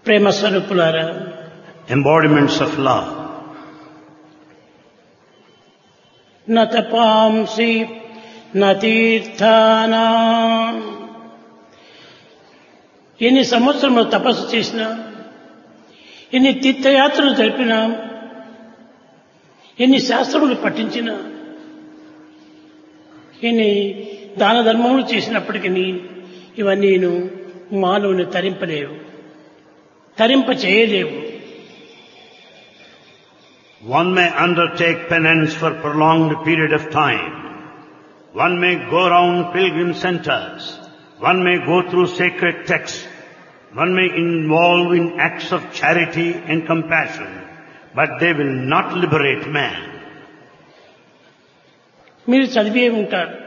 ప్రేమ స్వరూపులారా, embodiments of love. న తపాంసి న తీర్థానా. ఎన్ని సంవత్సరములు తపస్సు చేసినా, ఎన్ని తీర్థయాత్రలు జరిపినా, ఎన్ని శాస్త్రములు పఠించినా, ఎన్ని దాన ధర్మములు చేసినప్పటికీ ఇవన్నీ మానవుని తరింపలేవు, తరింప చేయలేవు. One may undertake penance for prolonged period of time. One may go around pilgrim centers. One may go through sacred texts. One may involve in acts of charity and compassion. But they will not liberate man. మీరు చదివే ఉంటారు,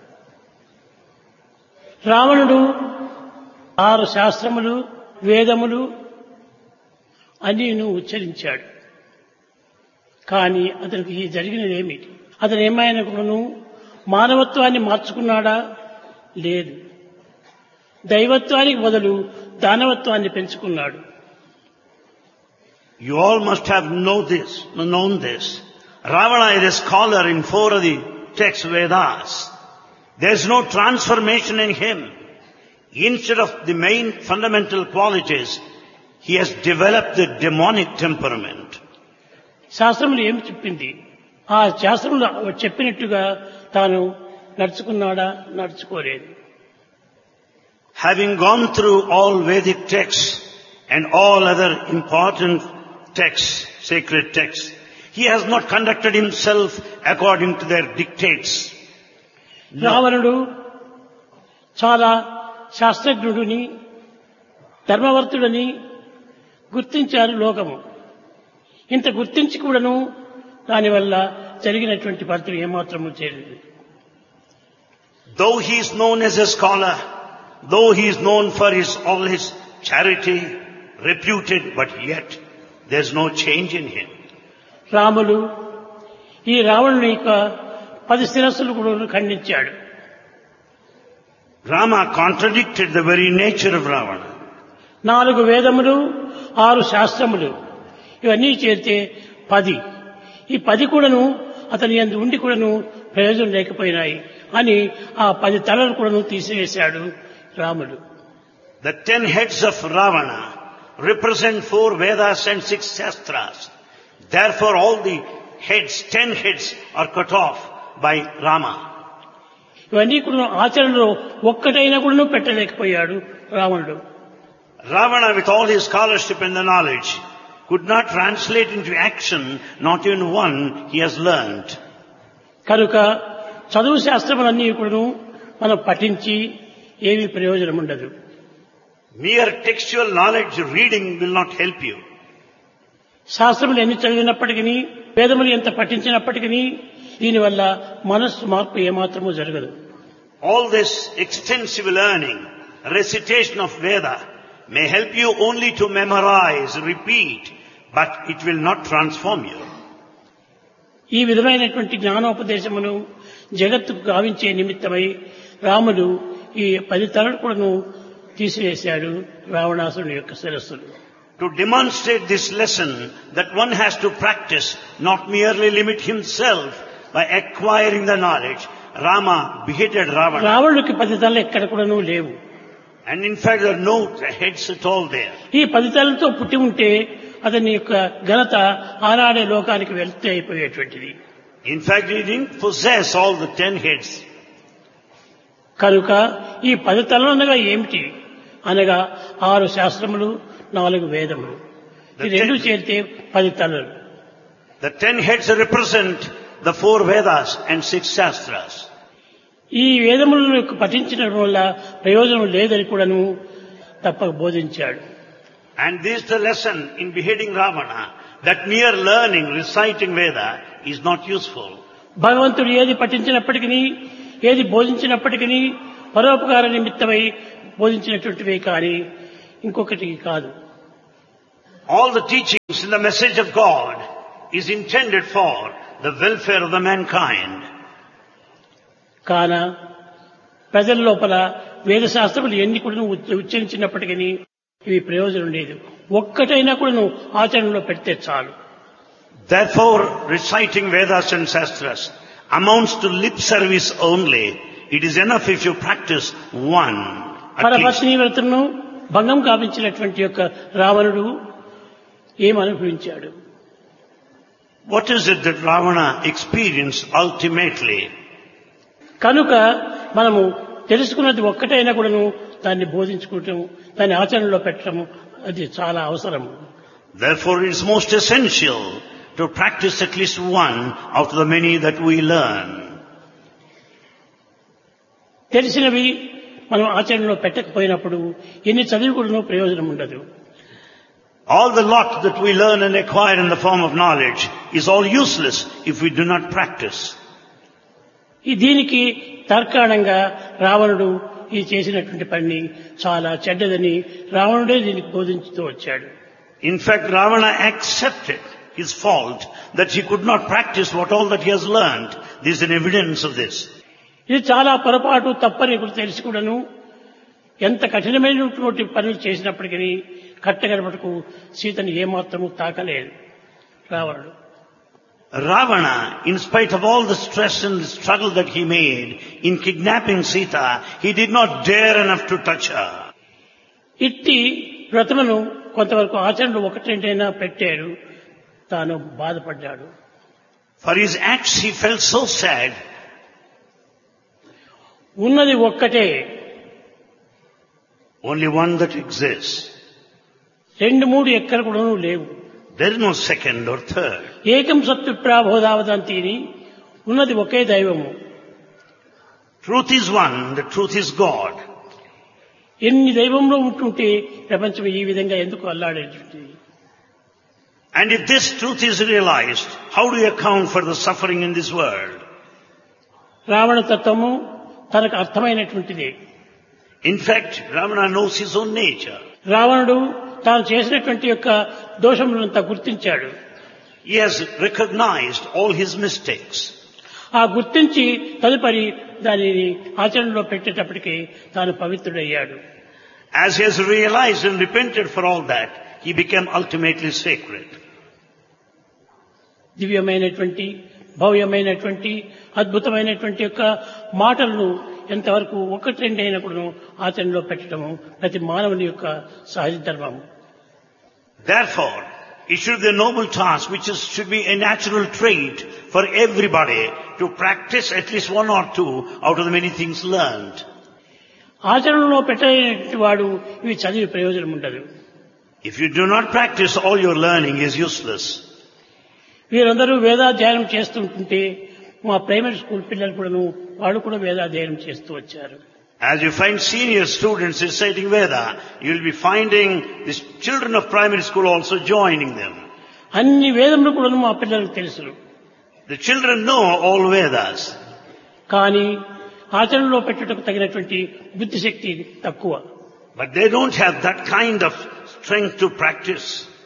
రావణుడు 6 శాస్త్రములు వేదములు అన్నీ ఉచ్చరించాడు. కానీ అతనికి జరిగినదేమిటి? అతను ఏమైనా మానవత్వాన్ని మార్చుకున్నాడా? లేదు. దైవత్వానికి బదులు దానవత్వాన్ని పెంచుకున్నాడు. You all must have known this. Ravana is a scholar in 4 of the text Vedas. There is no transformation in him. Instead of the main fundamental qualities, he has developed the demonic temperament. శాస్త్రములు ఏమి చెప్పింది? ఆ శాస్త్రములు చెప్పినట్టుగా తాను నడుచుకున్నాడా? నడుచుకోలేదు. Having gone through all Vedic texts and all other important texts, sacred texts, he has not conducted himself according to their dictates. రావణుడు చాలా శాస్త్రజ్ఞుడిని, ధర్మవర్తుడని గుర్తించారు లోకము. ఇంత గుర్తించి కూడాను దానివల్ల జరిగినటువంటి ఫలితం ఏమాత్రము చేయలేదు. Though he is known as a scholar, though he is known for all his charity, reputed, but yet there is no change in him. Ramulu ఈ రావణుని యొక్క 10 శిరస్సులు కూడా ఖండించాడు. Rama contradicted the very nature of Ravana. 4 వేదములు 6 శాస్త్రములు ఇవన్నీ చేరితే 10. ఈ 10 కూడాను అతని యందు ఉండి కూడాను ప్రయోజనం లేకపోయినాయి అని ఆ 10 తలలు కూడాను తీసివేశాడు రాముడు. The 10 heads of Ravana represent 4 Vedas and 6 Shastras. Therefore all the heads, 10 heads are cut off by Rama. ఇవన్నీ కూడా ఆచరణలో ఒక్కటైనా కూడా పెట్టలేకపోయాడు రావణుడు. Ravana, with all his scholarship and the knowledge, could not translate into action not even one he has learned. కనుక చదువు శాస్త్రములన్నీ కూడా మనం పఠించి ఏమీ ప్రయోజనం ఉండదు. Mere textual knowledge reading will not help you. శాస్త్రములు ఎన్ని చదివినప్పటికీ, వేదములు ఎంత పఠించినప్పటికీ దీనివల్ల మనస్సు మార్పు ఏమాత్రమూ జరగదు. All this extensive learning, recitation of Veda may help you only to memorize, repeat, but it will not transform you. ఈ విధమైనటువంటి జ్ఞానోపదేశమును జగత్తుకు గావించే నిమిత్తమై రాముడు ఈ 10 తలలు కూడాను తీసివేశాడు రావణాసురుని యొక్క శిరస్సులు. To demonstrate this lesson that one has to practice, not merely limit himself by acquiring the knowledge, Rama beheaded Ravana. రావణుడికి 10 తలలు ఎక్కడ కూడాను లేవు. And in fact there are no heads at all there. ఈ 10 తలలతో పుట్టి ఉంటే అతని యొక్క ఘనత ఆనాడే లోకానికి వెళ్తే అయిపోయేటువంటిది. In fact he didn't possess all the 10 heads. కనుక ఈ 10 తలలు అనగా ఏమిటి అనగా 6 శాస్త్రములు 4 వేదములు, ఈ రెండు చేరితే 10 తలలు. The 10 heads represent the 4 Vedas and 6 Shastras. ఈ వేదములను పఠించడం వల్ల ప్రయోజనం లేదని కూడాను తప్పక బోధించాడు. And this is the lesson in beheading Ravana, that mere learning, reciting Veda is not useful. భగవంతుడు ఏది పఠించినప్పటికీ, ఏది బోధించినప్పటికీ పరోపకార నిమిత్తమై బోధించినటువంటివే కానీ ఇంకొకటి కాదు. All the teachings in the message of God is intended for the welfare of the mankind. కాన ప్రజల లోపల వేద శాస్త్రములు ఎన్ని కూడా ఉచ్చరించినప్పటికీ ఇవి ప్రయోజనం లేదు. ఒక్కటైనా కూడా నువ్వు ఆచరణలో పెడితే చాలు. Therefore, reciting Vedas and Shastras amounts to lip service only. It is enough if you practice one. At least. పరపత్ని వ్రతను భంగం కావించినటువంటి యొక్క రావణుడు ఏమనుభవించాడు? What is it that Ravana experienced ultimately? కనుక మనము తెలుసుకున్నది ఒక్కటైనా కూడాను దాన్ని బోధించుకోవటం, దాన్ని ఆచరణలో పెట్టడం అది చాలా అవసరం. Therefore, it is most essential to practice at least one out of the many that we learn. తెలిసినవి మనం ఆచరణలో పెట్టకపోయినప్పుడు ఎన్ని చదువుకున్నో ప్రయోజనం ఉండదు. All the lot that we learn and acquire in the form of knowledge is all useless if we do not practice. దీనికి తర్కాణంగా రావణుడు ఈ చేసినటువంటి పని చాలా చెడ్డదని రావణుడే దీనికి బోధించుతూ వచ్చాడు. In fact, Ravana accepted his fault that he could not practice what all that he has learned. There is an evidence of this. ఇది చాలా పొరపాటు తప్పని తెలిసి కూడాను ఎంత కఠినమైనటువంటి పనులు చేసినప్పటికీ కట్టగడపటకు సీతను ఏమాత్రము తాకలేదు రావణుడు. Ravana, in spite of all the stress and the struggle that he made in kidnapping Sita, he did not dare enough to touch her. ఇట్టి వ్రతమును కొంతవరకు ఆచరణలో ఒకటేంటైనా పెట్టాడు, తాను బాధపడ్డాడు. For his acts he felt so sad. ఉన్నది ఒక్కటే, Only one that exists. రెండు మూడు ఎక్కడ కూడా లేవు. There is no second or third. ఏకం సత్తు ప్రాబోధావదంతిని, ఉన్నది ఒకే దైవము. Truth is one, the truth is God. ఎన్ని దైవంలో ఉంటుంటే ప్రపంచం ఈ విధంగా ఎందుకు అల్లాడేది? And if this truth is realized, how do you account for the suffering in this world? Ravana తత్వము తనకు అర్థమైనటువంటిది. In fact, Ravana knows his own nature. రావణుడు తాను చేసినటువంటి యొక్క దోషములంతా గుర్తించాడు. He has recognized all his mistakes. ఆ గుర్తించి తదుపరి దానిని ఆచరణలో పెట్టేటప్పటికి తాను పవిత్రుడయ్యాడు. As he has realized and repented for all that, he became ultimately sacred. దివ్యమైనటువంటి, భవ్యమైనటువంటి, అద్భుతమైనటువంటి యొక్క మాటలను ఎంతవరకు ఒకటి రెండు అయినప్పుడు ఆచరణలో పెట్టడము ప్రతి మానవుని యొక్క సహజ ధర్మము. Therefore, it should be a noble task should be a natural trait for everybody to practice at least one or two out of the many things learned. ఆచరణలో పెట్టేటువంటి వాడు ఇవి చదివి ప్రయోజనం ఉండదు. If you do not practice, all your learning is useless. వీరందరూ వేదాధ్యయనం చేస్తుంటే మా ప్రైమరీ స్కూల్ పిల్లలు కూడాను వాళ్ళు కూడా వేదాధ్యయనం చేస్తూ వచ్చారు. As you find senior students reciting Veda, you will be finding the children of primary school also joining them. అన్ని వేదములు కూడాను మా పిల్లలకు తెలుసు. The children know all Vedas. కానీ ఆచరణలో పెట్టుటకు తగినటువంటి బుద్ధిశక్తి తక్కువ. But they don't have that kind of strength to practice.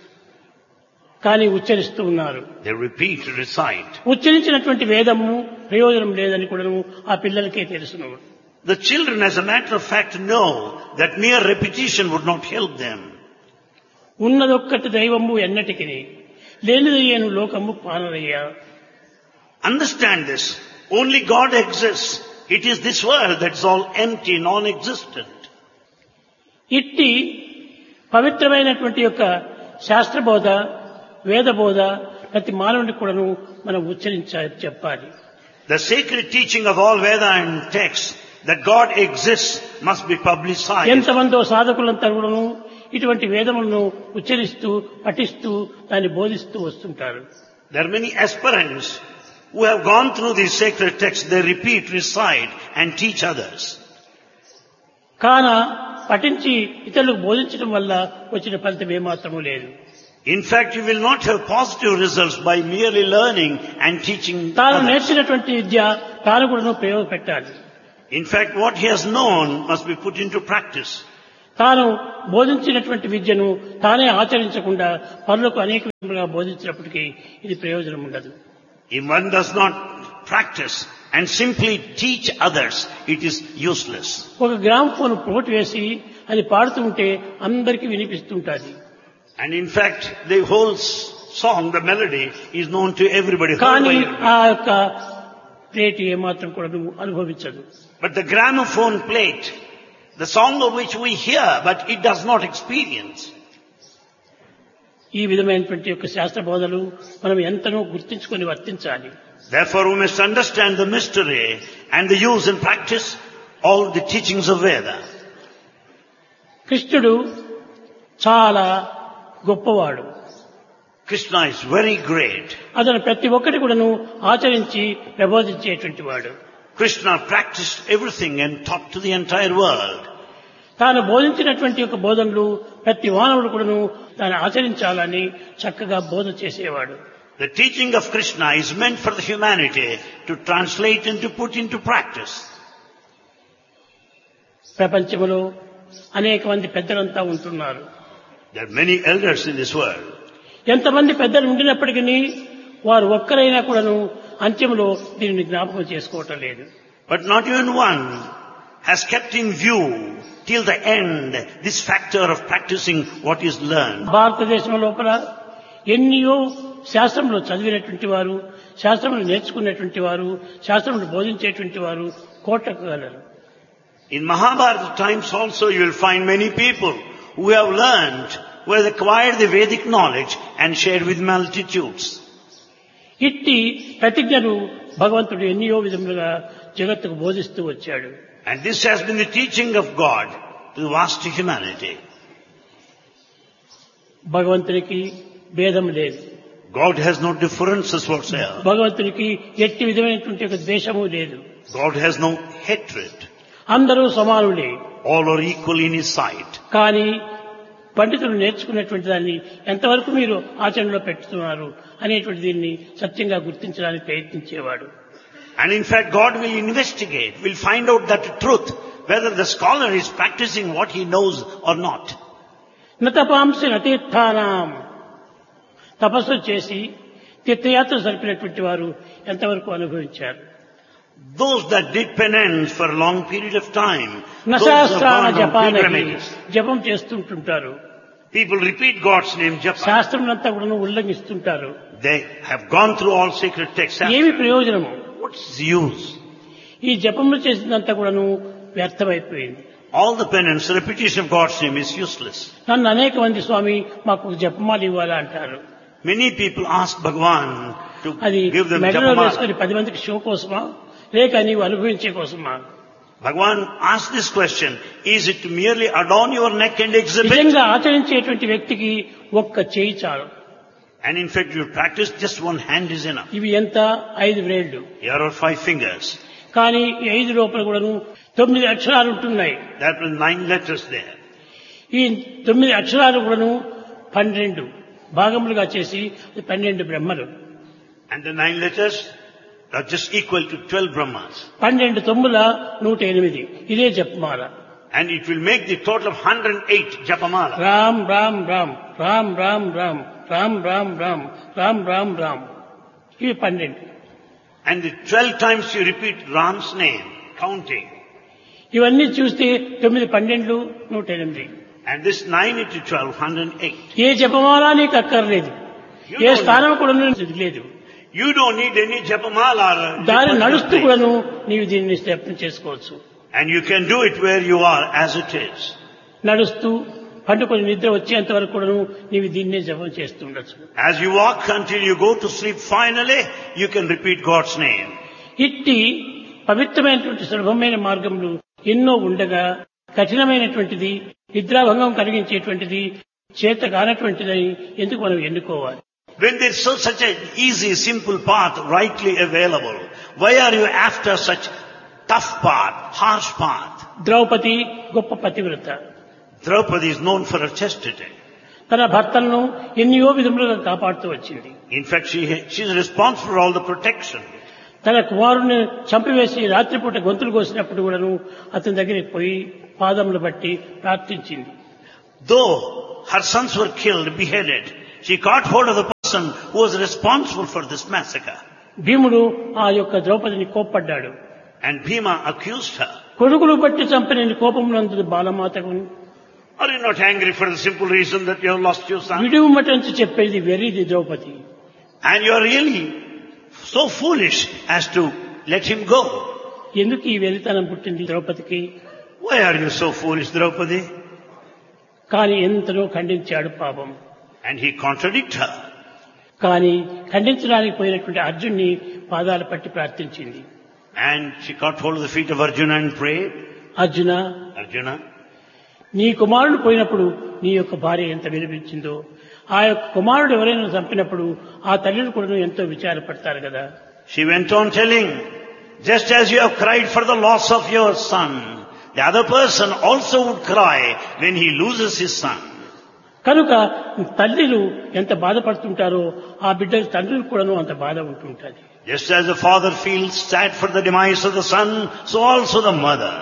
కానీ ఉచ్చరిస్తూ ఉన్నారు. They repeat, recite. ఉచ్చరించినటువంటి వేదము ప్రయోజనం లేదని కూడా ఆ పిల్లలకే తెలుసును. The children, as a matter of fact, know that mere repetition would not help them. ఉన్నదొక్కటి దైవము ఎన్నటికి లేనిదయ్యేను లోకము పానరయ్యా. Understand this. Only God exists. It is this world that's all empty, non-existent. ఇట్టి పవిత్రమైనటువంటి యొక్క శాస్త్రబోధ, వేదబోధ ప్రతి మానవునికి కూడాను మనం చెప్పాలి. The sacred teaching of all Veda and texts that God exists must be publicized. ఎంతమందో సాధకులంతా కూడాను ఇటువంటి వేదములను ఉచ్చరిస్తూ పఠిస్తూ దాన్ని బోధిస్తూ వస్తుంటారు. There are many aspirants who have gone through these sacred texts. They repeat, recite and teach others. కాన పఠించి ఇతరులకు బోధించడం వల్ల వచ్చిన ఫలితం ఏమాత్రమూ లేదు. In fact, you will not have positive results by merely learning and teaching తాను others. నేర్చినటువంటి విద్య తాను కూడా ప్రయోగపెట్టాలి. In fact, what he has known must be put into practice. తాను బోధించినటువంటి విద్యను తానే ఆచరించకుండా పనులకు అనేక విధంగా బోధించినప్పటికీ ఇది ప్రయోజనం ఉండదు. If one does not practice and simply teach others, it is useless. ఒక గ్రామ్ ఫోన్ పోటు వేసి అది పాడుతూ ఉంటే అందరికీ వినిపిస్తుంటుంది. And in fact, the whole song, the melody, is known to everybody. Heard కానీ by ఆ everybody. యొక్క ప్లేట్ ఏమాత్రం కూడా నువ్వు అనుభవించదు. But the gramophone plate, the song of which we hear, but it does not experience. ఈ విధమైనటువంటి యొక్క శాస్త్ర బోధలు మనం ఎంతనో గుర్తించుకొని వర్తించాలి. Therefore, we must understand the mystery and the use and practice all the teachings of Veda. కృష్ణుడు చాలా గొప్పవాడు. Krishna is very great. అతను ప్రతి ఒక్కటి కూడాను ఆచరించి ప్రబోధించేటువంటి వాడు. Krishna practiced everything and taught to the entire world. తాను బోధించినటువంటి యొక్క బోధనలు ప్రతి మానవుడు కూడాను తాను ఆచరించాలని చక్కగా బోధ చేసేవాడు. The teaching of Krishna is meant for the humanity to translate and to put into practice. ప్రపంచంలో అనేక మంది పెద్దలంతా ఉంటున్నారు. There are many elders in this world. ఎంతమంది పెద్దలు ఉండినప్పటికీ వారు ఒక్కరైనా కూడాను అంత్యంలో దీనిని జ్ఞాపకం చేసుకోవటం లేదు. But not even one has kept in view till the end this factor of practicing what is learned. భారతదేశం లోపల ఎన్నో శాస్త్రంలో చదివినటువంటి వారు, శాస్త్రంలో నేర్చుకున్నటువంటి వారు, శాస్త్రంలో బోధించేటువంటి వారు కోట్లకు గలరు. In Mahabharata times also you will find many people who have learned, who have acquired the Vedic knowledge and shared with multitudes. ఇట్టి ప్రతిజ్ఞను భగవంతుడు ఎన్నో విధములుగా జగత్తుకు బోధిస్తూ వచ్చాడు. And this has been the teaching of God to the vast humanity. భగవంతునికి భేదం లేదు. God has no differences whatsoever. భగవంతునికి ఎట్టి విధమైనటువంటి ఒక ద్వేషము లేదు. God has no hatred. అందరూ సమానులే. All are equal in His sight. కానీ పండితులు నేర్చుకున్నటువంటి దాన్ని ఎంతవరకు మీరు ఆచరణలో పెట్టుతున్నారు అనేటువంటి దీన్ని సత్యంగా గుర్తించడానికి ప్రయత్నించేవాడు. And in fact, God will investigate, will find out that truth, whether the scholar is practicing what he knows or not. నతపాంసి నతీర్థానాం, తపస్సు చేసి తీర్థయాత్ర జరిపినటువంటి వారు ఎంతవరకు అనుభవించారు? Those that did penance for a long period of time, those who నశాస్త్రాన have gone on జపానికి pilgrimages, జపం చేస్తుంటుంటారు. people repeat God's name, japa. శాస్త్రం అంతా కూడా ఉల్లంఘిస్తుంటారు. They have gone through all sacred texts. ఏమి ప్రయోజనము? What's the use? ఈ జపములు చేసినంతా కూడాను వ్యర్థమైపోయింది. All the penance, the repetition of God's name is useless. నన్ను అనేక మంది స్వామి మాకు జపమాలు ఇవ్వాలా అంటారు. Many people ask Bhagavan to అది give them మెడలో japamala. వేసుకొని 10 మందికి షో కోసమా లేక నీవు అనుభవించే కోసమా? Bhagavan asked this question, is it to merely adorn your neck and exhibit? నిజంగా ఆచరించేటువంటి వ్యక్తికి ఒక్క చేయి చాలు. And in fact, you practice, just one hand is enough. ఇవి ఎంత? 5 వేళ్లు. Here are 5 fingers. కానీ ఈ 5 లోపల కూడాను 9 అక్షరాలు ఉంటున్నాయి. That was 9 letters there. ఈ 9 అక్షరాలు కూడాను 12 భాగములుగా చేసి 12 బ్రహ్మలు. And the 9 letters are just equal to 12 Brahmas. 12 తొమ్ముల 108. ఇదే జపమాల. And it will make the total of 108 Japamala. Ram Ram Ram Ram Ram Ram Ram Ram Ram Ram Ram Ram. ఇవి 12. And the 12 times you repeat Ram's name, counting. ఇవన్నీ చూస్తే 9 12 108. And this 9 into 12, 108. ఏ జపమాల నీకు అక్కర్లేదు. ఏ స్థానం కూడా లేదు. You don't need any Japamala. దాన్ని నడుస్తూ కూడాను నీవు దీన్ని జపం చేసుకోవచ్చు. And you can do it where you are as it is. నడుస్తూ పండుకొని నిద్ర వచ్చేంత వరకు కూడాను నీవు దీన్నే జపం చేస్తూ ఉండొచ్చు. As you walk until you go to sleep, finally, you can repeat God's name. ఇట్టి పవిత్రమైనటువంటి సులభమైన మార్గములు ఎన్నో ఉండగా కఠినమైనటువంటిది, నిద్రాభంగం కలిగించేటువంటిది, చేత కానటువంటిది ఎందుకు మనం ఎన్నుకోవాలి? When there is such an easy, simple path rightly available, why are you after such tough path, harsh path? Draupadi గొప్ప పతివ్రత. Draupadi is known for her chastity. తన భర్తలను ఎన్నో విధములుగా కాపాడుతూ వచ్చింది. In fact, she is responsible for all the protection. తన కుమారుని చంపివేసి రాత్రిపూట గొంతులు కోసినప్పుడు కూడాను అతని దగ్గరికి పోయి పాదములు బట్టి ప్రార్థించింది. Though her sons were killed, beheaded, she caught hold of the person who was responsible for this massacre. భీముడు ఆ యొక్క ద్రౌపదిని కోప్పడ్డాడు. And Bhima accused her. కొడుకులు బట్టి చంపిన కోపమునందు బాలమాతకు Are you not angry for the simple reason that you have lost your son? విడుమటంచు చెప్పేది వెర్రిది Draupadi. And you are really so foolish as to let him go. ఎందుకు ఈ వెర్రితనం పుట్టింది ద్రౌపదికి? Why are you so foolish, Draupadi? కానీ ఎంతనో ఖండించాడు పాపం. And he contradicted her. కానీ ఖండించడానికి పోయినటువంటి అర్జున్ని పాదాలు పట్టి ప్రార్థించింది. And she caught hold of the feet of Arjuna and prayed. Arjuna, Arjuna, నీ కుమారుడు పోయినప్పుడు నీ యొక్క భార్య ఎంత వినిపించిందో, ఆ యొక్క కుమారుడు ఎవరైనా చంపినప్పుడు ఆ తల్లిని కూడా ఎంతో విచారపడతారు కదా. she went on telling, just as you have cried for the loss of your son, the other person also would cry when he loses his son. కనుక తల్లిలు ఎంత బాధపడుతుంటారో ఆ బిడ్డల తండ్రులు కూడాను అంత బాధ ఉంటుంటుంది. Just as the father feels sad for the demise of the son, so also the mother.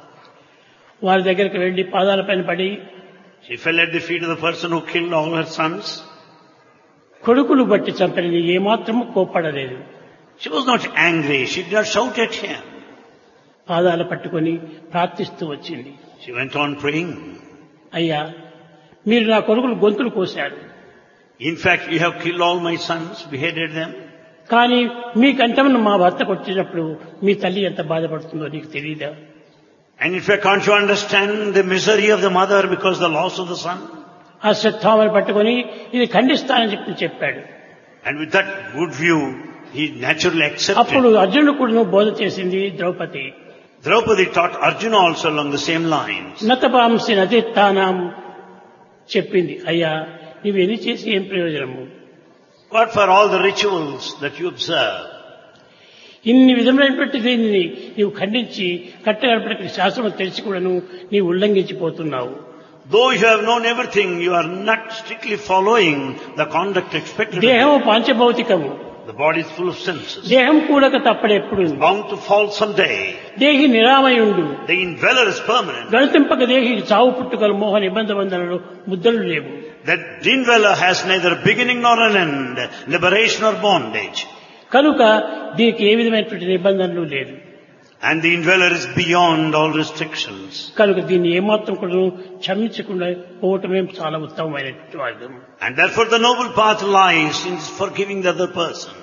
వారి దగ్గరికి వెళ్లి పాదాలపైన పడి, She fell at the feet of the person who killed all her sons. కొడుకులు బట్టి చంపని ఏమాత్రము కోప్పడలేదు. She was not angry. She did not shout at him. పాదాలు పట్టుకొని ప్రార్థిస్తూ వచ్చింది. She went on praying. అయ్యా, మీరు నా కొడుకులు గొంతులు కోశారు, In fact, you have killed all my sons, beheaded them. కానీ మీ కంఠమును మా భర్తకు వచ్చినప్పుడు మీ తల్లి ఎంత బాధపడుతుందో నీకు తెలియదా? And in fact, can't you understand the misery of the mother because of the loss of the son? అశ్వత్థామను పట్టుకొని ఇది ఖండిస్తానని చెప్పాడు. And with that good view, he naturally అప్పుడు accepted. అర్జునుడు కూడా బోధ చేసింది Draupadi. Draupadi taught Arjuna also along the same lines. నతపాంసి నతిత్తానాం చెప్పింది. అయ్యా, నువ్వు ఎన్ని చేసి ఏం ప్రయోజనము? What for all the rituals that you observe? ఇన్ని విధమైనటువంటి దీనిని నీవు ఖండించి కట్టగడపటికి శాస్త్రం తెలిసి కూడాను నీవు ఉల్లంఘించిపోతున్నావు. Though you have known everything, you are not strictly following the conduct expected of you. దేహము పాంచభౌతికము, The body is full of senses. దేహం కూడక తప్పడెప్పుడు, Bound to fall someday. దేహి నిరామయుండు, The indweller is permanent. గణింపక దేహికి చావు పుట్టుకలు మోహ నిబంధ బంధనలు ముద్దలు లేవు. That indweller has neither beginning nor an end, liberation or bondage. కనుక దీనికి ఏ విధమైనటువంటి నిబంధనలు లేదు. And the indweller is beyond all restrictions. కనుక దీన్ని ఏమాత్రం కూడా క్షమించకుండా పోవటమే చాలా ఉత్తమమైనటువంటి మార్గం. And therefore the noble path lies in forgiving the other person.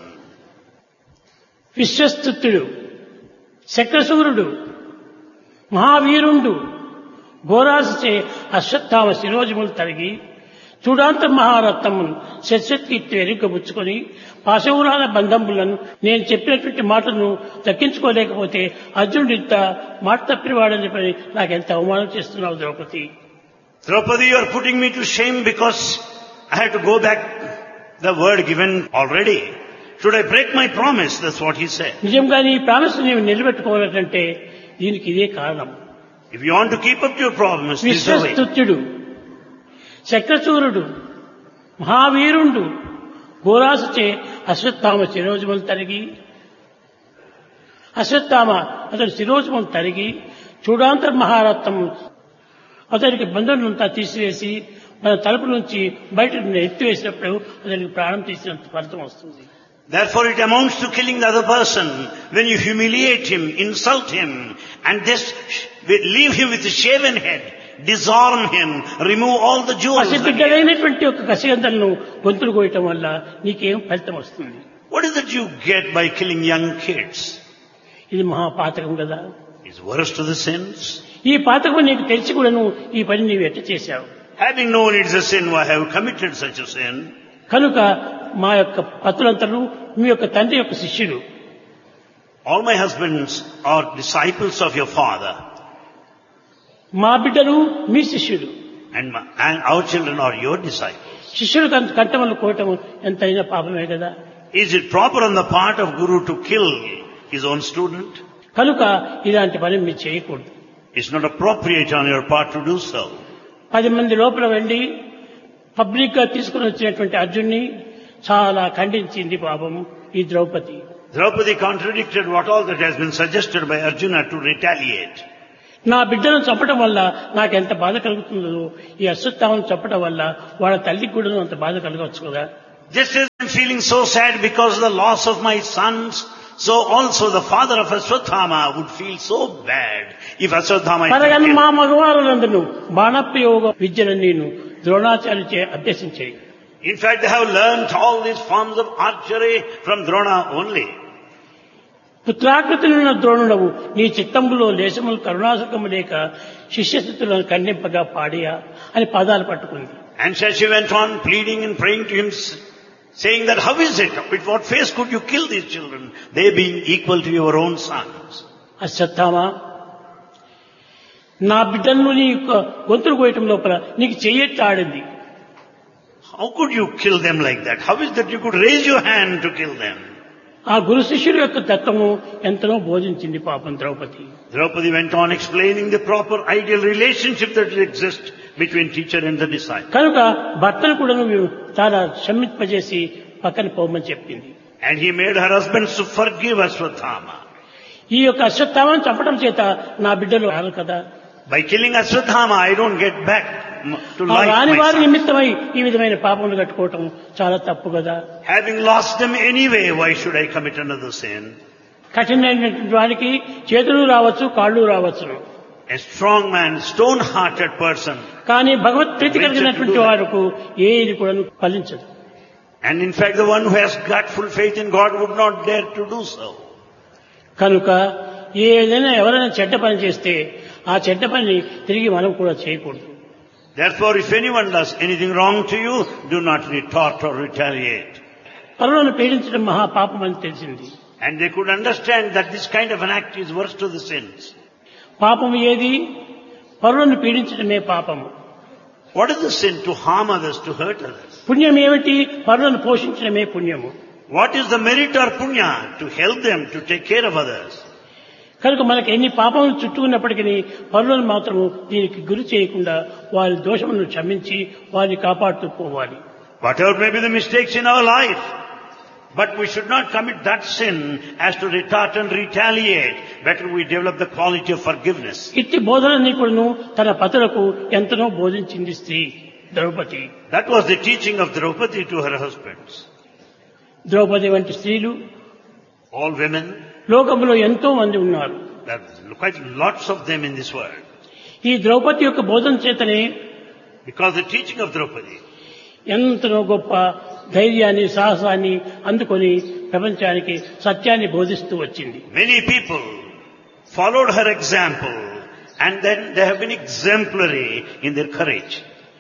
విశ్వస్తుతుడు, శక్రసూరుడు, మహావీరుండు ఘోరాసచే Ashwatthama శిరోజములు తరిగి చూడాంత మహారత్నమును శస్యకీర్తి ఎరుకబుచ్చుకొని పాశవురాల బంధములను నేను చెప్పినటువంటి మాటను దక్కించుకోలేకపోతే అర్జునుడు ఇంత మాట తప్పినవాడని చెప్పి నాకెంత అవమానం చేస్తున్నావు Draupadi. Draupadi, you are putting me to shame because I had to go back the word given already. Should I break my promise? That's what he said. నిజంగా నీ ప్రామిస్ నీవు నిలబెట్టుకోవాలంటే దీనికి ఇదే కారణం. If you want to keep up to your promise, this is the way. విశ్వస్తుత్యుడు, శక్రసూరుడు, మహావీరుండు ఘోరాసచే Ashwatthama శిరోజములు తరిగి అతని శిరోజములు తరిగి చూడాంతర్ మహారత్నము అతనికి బంధువులంతా తీసివేసి మన తలుపు నుంచి బయట ఎత్తివేసినప్పుడు అతనికి ప్రాణం తీసినంత ఫలితం వస్తుంది. Therefore it amounts to killing the other person when you humiliate him, insult him, and just leave him with a shaven head, disarm him, remove all the jewels. పసిబిడ్డలైనటువంటి ఒక కసిగంధలను గొంతులు కోయటం వల్ల నీకేం ఫలితం వస్తుంది? What is that you get by killing young kids? ఇది మహాపాతకం కదా. It's worse to the sins. ఈ పాతకం నీకు తెలిసి కూడాను ఈ పని నీవు ఎట్ట చేశావు? Having known it's a sin, why have you committed such a sin? కనుక మా యొక్క పతులంతలు మీ యొక్క తండ్రి యొక్క శిష్యులు. All my husbands are disciples of your father, మా బిడ్డలు మీ శిష్యులు. and our children are your disciples. శిష్యులు కంఠములు కోయటం ఎంతైనా పాపమే కదా. Is it proper on the part of Guru to kill his own student? కనుక ఇలాంటి పని మీరు చేయకూడదు. It's not appropriate on your part to do so. 10 మంది లోపల వెళ్లి పబ్లిక్ గా తీసుకుని వచ్చినటువంటి అర్జున్ని చాలా ఖండించింది పాపం ఈ Draupadi. Draupadi contradicted what all that has been suggested by Arjuna to retaliate. నా బిడ్డను చంపడం వల్ల నాకెంత బాధ కలుగుతుందో ఈ అశ్వత్థామను చంపడం వల్ల వాళ్ళ తల్లికి కూడా అంత బాధ కలగవచ్చు కదా. Just as I'm feeling so sad because of the loss of my sons, So also the father of Ashwatthama would feel so bad if Ashwatthama is పరగన్ killed. మా మగవారులందరూ బాణప్రయోగ విద్యను నేను ద్రోణాచార్యచే అభ్యసించాయి. In fact, they have learnt all these forms of archery from Drona only. పుత్రాకృతులున్న ద్రోణుడవు నీ చిత్తంబులో లేశములు కరుణాసుకము లేక శిష్యస్థితులను ఖండింపగా పాడియా అని పాదాలు పట్టుకుంది. And so she went on pleading and praying to him, saying that how is it? With what face could you kill these children, they being equal to your own sons? Ashwatthama, నా బిడ్డలను నీ యొక్క గొంతులు కోయటం లోపల నీకు చెయ్యెత్తి ఆడింది. How could you kill them like that? How is that you could raise your hand to kill them? ఆ గురు శిష్యుల యొక్క తత్వము ఎంతనో బోధించింది పాపం Draupadi. Draupadi went on explaining the proper ideal relationship that exists between teacher and the disciple. కనుక భర్తను కూడా నువ్వు చాలా క్షమింపజేసి పక్కన పోమని చెప్పింది. And he made her husbands to forgive Ashwatthama. ఈ యొక్క అశ్వత్థామను చంపడం చేత నా బిడ్డలు రారు కదా, By killing Ashwatthama, I don't get back to ఆ life రాని వారి myself. నిమిత్తమై ఈ విధమైన పాపములు కట్టుకోవటం చాలా తప్పు కదా. Having lost them anyway, why should I commit another sin? కఠినమైనటువంటి వారికి చేతులు రావచ్చు, కాళ్ళు రావచ్చును. A strong man, stone-hearted person. కానీ భగవత్ ప్రీతి కలిగినటువంటి వారికి ఏది కూడా ఫలించదు. And in fact, the one who has got full faith in God would not dare to do so. కనుక ఏదైనా ఎవరైనా చెడ్డ పని చేస్తే ఆ చెడ్డ పని తిరిగి మనం కూడా చేయకూడదు. Therefore, if anyone does anything wrong to you, do not retort or retaliate. పరులను పీడించడం మహాపాపం అని తెలిసింది. And they could understand that this kind of an act is worse to the sins. పాపము ఏది? పరులను పీడించడమే పాపము. What is the sin? To harm others, to hurt others. పుణ్యం ఏమిటి? పరులను పోషించడమే పుణ్యము. What is the merit or punya? To help them, to take care of others. కనుక మనకు ఎన్ని పాపములు చుట్టుకున్నప్పటికీ పరులను మాత్రము దీనికి గురి చేయకుండా వారి దోషములను క్షమించి వారిని కాపాడుతూ పోవాలి. Whatever may be the mistakes in our life, but we should not commit that sin as to retort and retaliate. Better we develop the quality of forgiveness. ఇట్టి బోధనని కూడాను తన పతులకు ఎంతనో బోధించింది స్త్రీ Draupadi. That was the teaching of Draupadi to her husbands. Draupadi వంటి స్త్రీలు All women, లోకంలో ఎంతో మంది ఉన్నారు. there are quite lots of them in this world. ఈ ద్రౌపది యొక్క బోధన చేతనే Because the teaching of Draupadi, ఎంతనో గొప్ప ధైర్యాన్ని సాహసాన్ని అందుకొని ప్రపంచానికి సత్యాన్ని బోధిస్తూ వచ్చింది. many people followed her example and then they have been exemplary in their courage.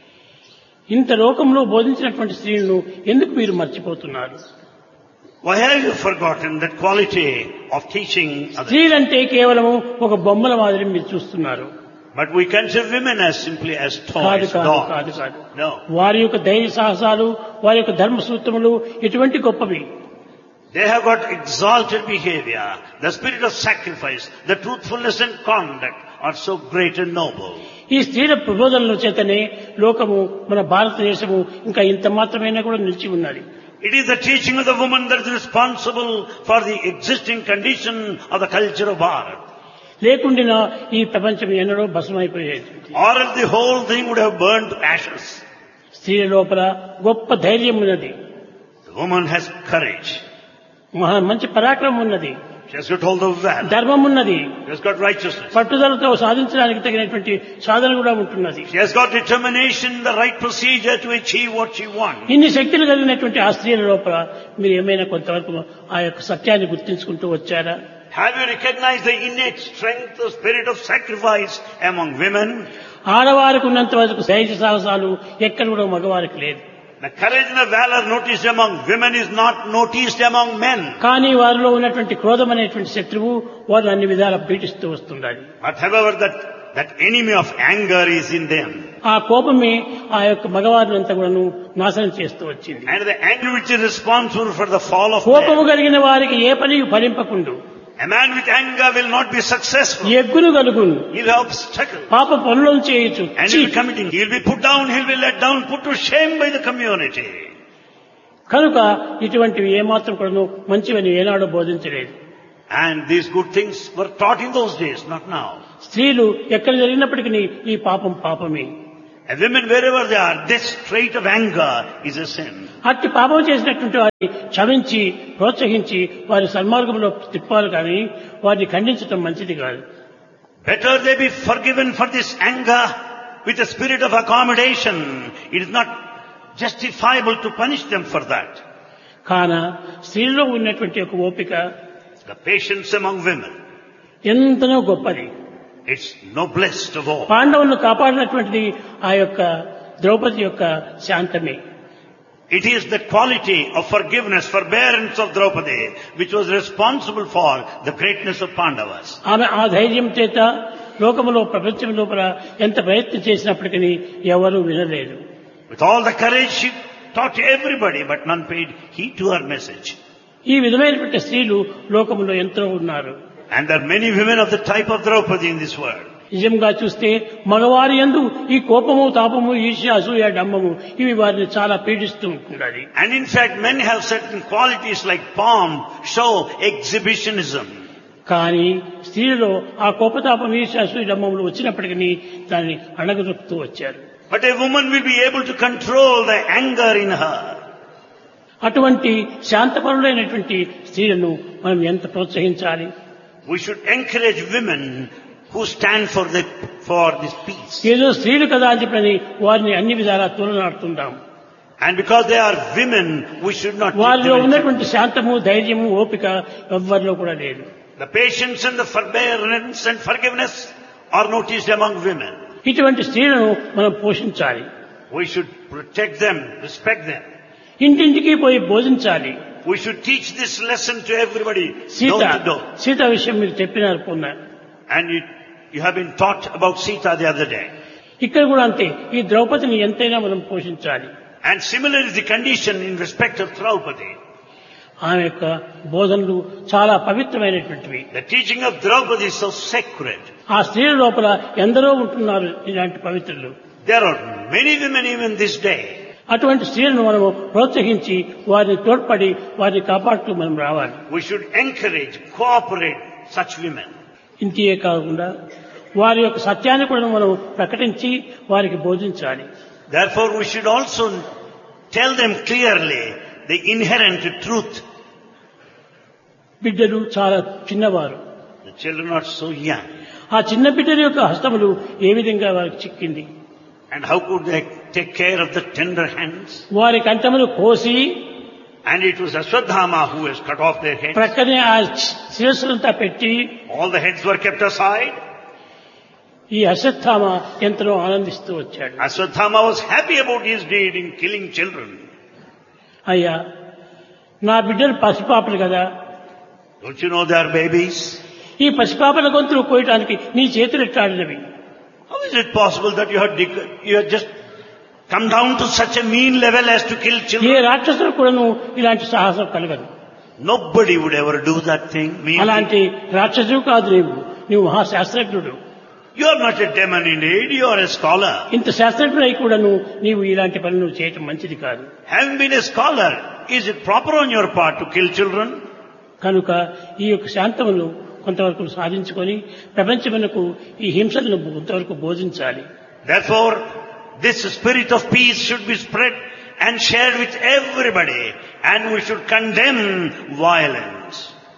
ఇంత లోకంలో బోధించినటువంటి స్త్రీలను ఎందుకు మీరు మర్చిపోతున్నారు? Why have you forgotten that quality of teaching others? స్త్రీలంటే కేవలము ఒక బొమ్మల మాదిరి మీరు చూస్తున్నారు. But we consider women as simply as కాదు toys, కాదు కాదు dolls. కాదు. No. వారి యొక్క ధైర్య సాహసాలు, వారి యొక్క ధర్మ సూత్రములు ఎటువంటి గొప్పవి. They have got exalted behavior, the spirit of sacrifice, the truthfulness and conduct are so great and noble. ఈ స్త్రీల ప్రబోధనల చేతనే లోకము మన భారతదేశము ఇంకా ఇంత మాత్రమైనా కూడా నిలిచి ఉన్నది. It is the teaching of the woman that is responsible for the existing condition of the culture of Bharat. లేకుండా ఈ ప్రపంచం ఎన్నడో భస్మైపోయేది. Or else the whole thing would have burned to ashes. స్త్రీల లోపల గొప్ప ధైర్యం ఉన్నది, The woman has courage. మంచి పరాక్రమం ఉన్నది, She has got all the valor. ధర్మం ఉన్నది, She has got righteousness. పట్టుదలతో సాధించడానికి తగినటువంటి సాధన కూడా ఉంటున్నది. She has got determination, the right procedure to achieve what she wants. ఇన్ని శక్తులు కలిగినటువంటి ఆ స్త్రీల లోపల మీరు ఏమైనా కొంతవరకు ఆ యొక్క సత్యాన్ని గుర్తించుకుంటూ వచ్చారా? Have you recognized the innate strength, the spirit of sacrifice among women? ఆడవారికి ఉన్నంత వరకు ధైర్య సాహసాలు ఎక్కడ కూడా మగవారికి లేదు. The courage and the valor noticed among women is not noticed among men. కానీ వారిలో ఉన్నటువంటి క్రోధం అనేటువంటి శత్రువు వారిని అన్ని విధాలా పీడిస్తూ వస్తున్నది. But however, that enemy of anger is in them. ఆ కోపమే ఆ యొక్క మగవారిని అంతా కూడా నాశనం చేస్తూ వచ్చింది. And the anger which is responsible for the fall of కోపము man. కలిగిన వారికి ఏ పని ఫలింపకుండు. A man with anger will not be successful. ఎగ్గును కలుగును, He will have obstacles. పాప పనులను చేయొచ్చు. And he will be committing. He will be put down, he will be let down, put to shame by the community. కనుక ఇటువంటివి ఏమాత్రం కూడా మంచివని ఏనాడో బోధించలేదు. And these good things were taught in those days, not now. స్త్రీలు ఎక్కడ జరిగినప్పటికీ ఈ పాపం పాపమే. And women, wherever they are, this trait of anger is a sin. అట్టి పాపం చేసినటువంటి వారిని క్షమించి ప్రోత్సహించి వారి సన్మార్గంలో తిప్పాలి కానీ వారిని ఖండించడం మంచిది కాదు. Better they be forgiven for this anger with a spirit of accommodation. It is not justifiable to punish them for that. కాన స్త్రీలో ఉన్నటువంటి ఒక ఓపిక, The patience among women, ఎంతనో గొప్పది. it's noblest of all. పాండవులను కాపాడినటువంటిది ఆ యొక్క ద్రౌపది యొక్క శాంతమే. It is the quality of forgiveness, forbearance of Draupadi, which was responsible for the greatness of Pandavas. ఆమె ఆ ధైర్యం చేత లోకములో ప్రపంచం లోపల ఎంత ప్రయత్నం చేసినప్పటికీ ఎవరూ వినలేదు. With all the courage, she taught everybody, but none paid heed to her message. ఈ విధమైనటువంటి స్త్రీలు లోకములో ఎంతో ఉన్నారు. And there are many women of the type of Draupadi in this world. నిజంగా చూస్తే మగవారి యందు ఈ కోపము, తాపము, ఈర్ష్య, అసూయ, డంబము ఇవి వారిని చాలా పీడిస్తూ ఉంటున్నది. And in fact, men have certain qualities like pomp, show, exhibitionism. కానీ స్త్రీలలో ఆ కోపతాపం, ఈర్ష్య, అసూయ, డంబములు వచ్చినప్పటికీ దాన్ని అణగదొక్కుతూ వచ్చారు. But a woman will be able to control the anger in her. అటువంటి శాంతపరులైనటువంటి స్త్రీలను మనం ఎంత ప్రోత్సహించాలి. We should encourage women who stand for this peace. ఏదో స్త్రీలు కదా అని చెప్పని వారిని అన్ని విధాలా తోలనాడుతుంటాం. And because they are women, we should not take వారిలో them. ఉన్నటువంటి శాంతము, ధైర్యము, ఓపిక ఎవ్వరిలో కూడా లేదు. The patience and the forbearance and forgiveness are noticed among women. ఇటువంటి స్త్రీలను మనం పోషించాలి. We should protect them, respect them. ఇంటింటికి పోయి బోధించాలి. We should teach this lesson to everybody, Sita door to door. Sita విషయం మీరు చెప్పినారు పొన్న. And you have been taught about Sita the other day. ఇక్కడ కూడా అంతే, ఈ ద్రౌపదిని ఎంతైనా మనం పోషించాలి. And similar is the condition in respect of Draupadi. ఆమె యొక్క బోధనలు చాలా పవిత్రమైనటువంటివి. The teaching of Draupadi is so sacred. ఆ స్త్రీల లోపల ఎందరో ఉంటున్నారు ఇలాంటి పవిత్రులు. There are many women even this day. అటువంటి స్త్రీలను మనము ప్రోత్సహించి వారిని తోడ్పడి వారిని కాపాడుతూ మనం రావాలి. We should encourage, cooperate such women. ఇంతే కాకుండా వారి యొక్క సత్యాన్ని కూడా మనం ప్రకటించి వారికి బోధించాలి. Therefore, we should also tell them clearly the inherent truth. బిడ్డలు చాలా చిన్నవారు. The children are so young. ఆ చిన్న బిడ్డల యొక్క హస్తములు ఏ విధంగా వారికి చిక్కింది. And how could they take care of the tender hands? వారి కంఠములు కోసి And it was Ashwadhama who has cut off their heads. ప్రక్కనే ఆ శిరస్సులంతా పెట్టి All the heads were kept aside. ఈ అశ్వత్థామ ఎంతనో ఆనందిస్తూ వచ్చాడు. Ashwadhama was happy about his deed in killing children. అయ్యా, నా బిడ్డలు పసిపాపలు కదా, Don't you know they are babies? ఈ పసిపాపల గొంతులు కోయటానికి నీ చేతులు ఎట్టాడినవి. How is it possible that you have just come down to such a mean level as to kill A children? రాక్షసులు కూడాను ఇలాంటి సాహసం కలగదు. Nobody would ever do that thing. అలాంటి రాక్షసుడు కాదు నీవు మహాశాస్త్రజ్ఞుడు. You are not a demon indeed, you are a scholar. ఇంత శాస్త్రజ్ఞుడై కూడాను నీవు ఇలాంటి పనులు చేయటం మంచిది కాదు. Having been a scholar, is it proper on your part to kill children? కనుక ఈ యొక్క శాంతమును కొంతవరకు సాధించుకొని ప్రపంచమునకు ఈ హింసలను కొంతవరకు బోధించాలి. Therefore, this spirit of peace should be spread and shared with everybody, and we should condemn violence.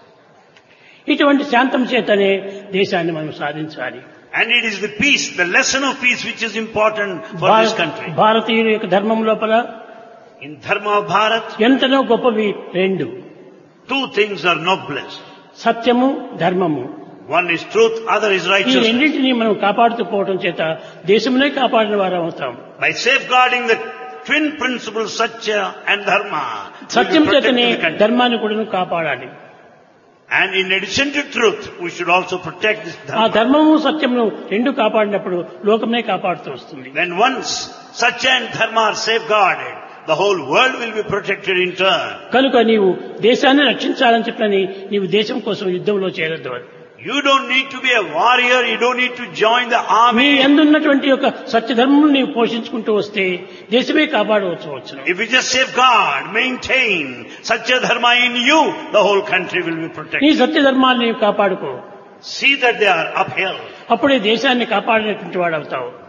ఇటువంటి శాంతం చేతనే దేశాన్ని మనం సాధించాలి. And it is the peace, the lesson of peace which is important for this country. భారతీయుల యొక్క ధర్మం లోపల In Dharma of Bharat, ఎంతనో గొప్పవి రెండు, two things are noblest. సత్యము, ధర్మము. One is truth, other is ఈ righteousness. రెండింటినీ మనం కాపాడుతూ పోవడం చేత దేశమునే కాపాడిన వారు అవుతాం. By safeguarding the twin principles, Satya and Dharma, we Satyam will protect చేతనే the country. ధర్మాన్ని కూడా కాపాడాలి. And in addition to truth, we should also protect this ఆ Dharma. ధర్మము సత్యమును రెండు కాపాడినప్పుడు లోకమే కాపాడుతూ వస్తుంది. When once Satya and Dharma are safeguarded, the whole world will be protected in turn. కనుక నీవు దేశాన్ని రక్షించాలని చెప్పని నీవు దేశం కోసం యుద్ధంలో చేరద్దు. You don't need to be a warrior, you don't need to join the me army. ఎందున్నటువంటి యొక్క సత్యధర్మం నీవు పోషించుకుంటూ వస్తే దేశమే కాపాడవచ్చు. If you just safeguard, maintain Satya Dharma in you, the whole country will be నీ protected. సత్యధర్మాన్ని నీవు కాపాడుకో, See that they are upheld. అప్పుడే దేశాన్ని కాపాడినటువంటి వాడు అవుతావు.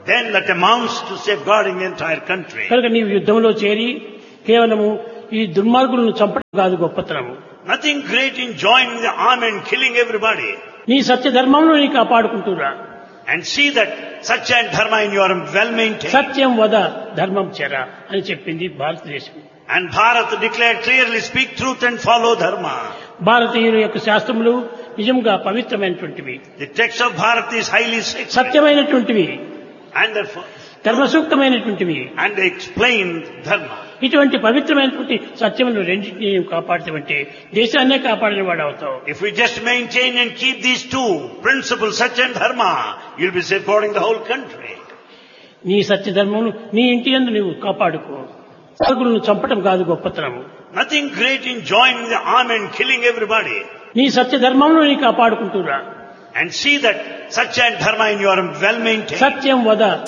then that amounts to safeguarding the entire country. కనుక నీవు యుద్ధంలో చేరి కేవలము ఈ దుర్మార్గులను చంపడం కాదు గొప్పతనము. Nothing great in joining the army and killing everybody. నీ సత్య ధర్మంలో నీ కాపాడుకుంటురా. And see that Satya and Dharma in your well maintained. సత్యం వద ధర్మం చెర అని చెప్పింది భారతదేశం. And Bharat declared clearly, speak truth and follow Dharma. భారతీయుల యొక్క శాస్త్రములు నిజంగా పవిత్రమైనటువంటివి, The text of Bharat is highly sacred. సత్యమైనటువంటివి, And therefore, ధర్మసూక్తమైనటువంటివి. and they explain Dharma. ఇటువంటి పవిత్రమైనటువంటి సత్యమును రెండింటినీ కాపాడుతామంటే దేశాన్నే కాపాడిన వాడు అవుతావు. If we just maintain and keep these two principles, Satya and Dharma, you'll be safeguarding the whole country. నీ సత్య ధర్మమును నీ ఇంటి యందు నువ్వు కాపాడుకో. సాగులను చంపడం కాదు గొప్పతనము. Nothing great in joining the army and killing everybody. నీ సత్య ధర్మంలో నీ కాపాడుకుంటురా. And see that Satya and Dharma in your well maintained. సత్యం వద